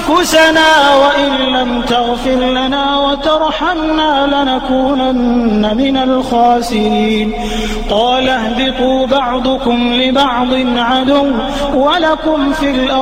أنفسنا وإن لم تغفر لنا وترحمنا لنكونن من الخاسرين. قال اهبطوا بعضكم لبعض عدو ولكم في الأرض